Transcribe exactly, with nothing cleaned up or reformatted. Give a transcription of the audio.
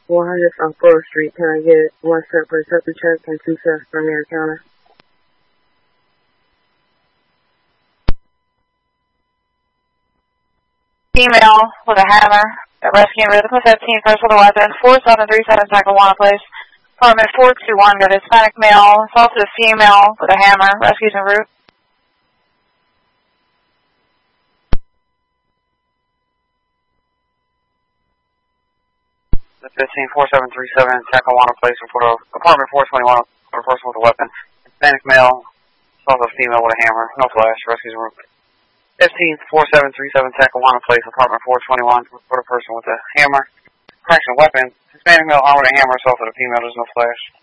four hundred South Fuller Street. Can I get one set for a septic check and two sets for Americana? Female with a hammer. Rescuing rhythm with fifteen, first with a weapon. four seven three seven, Tacoma Place. Apartment four two one, got a Hispanic male. Assaulted a female with a hammer. Rescues en route. fifteen, four seven three seven, Tacoma Place. Report of apartment four twenty-one, a person with a weapon. Hispanic male. Assaulted a female with a hammer. No flash. Rescues en route. fifteen, four seven three seven, Tacoma Place. Apartment four twenty-one, report a person with a hammer. Correction, weapon. Hispanic male armed with a hammer. Assaulted a female. There's no flash.